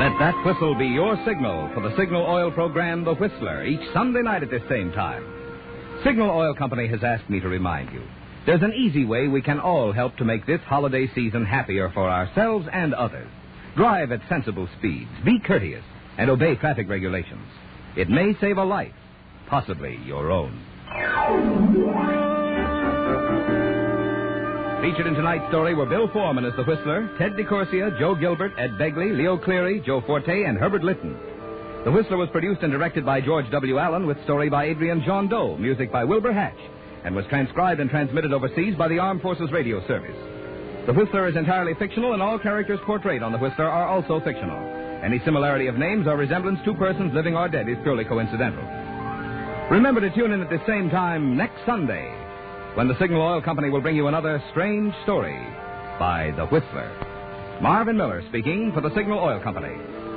Let that whistle be your signal for the Signal Oil program, The Whistler, each Sunday night at this same time. Signal Oil Company has asked me to remind you, there's an easy way we can all help to make this holiday season happier for ourselves and others. Drive at sensible speeds, be courteous, and obey traffic regulations. It may save a life, possibly your own. Featured in tonight's story were Bill Foreman as the Whistler, Ted DeCorsia, Joe Gilbert, Ed Begley, Leo Cleary, Joe Forte, and Herbert Lytton. The Whistler was produced and directed by George W. Allen with story by Adrian John Doe, music by Wilbur Hatch, and was transcribed and transmitted overseas by the Armed Forces Radio Service. The Whistler is entirely fictional, and all characters portrayed on The Whistler are also fictional. Any similarity of names or resemblance to persons living or dead is purely coincidental. Remember to tune in at the same time next Sunday, when the Signal Oil Company will bring you another strange story by The Whistler. Marvin Miller speaking for the Signal Oil Company.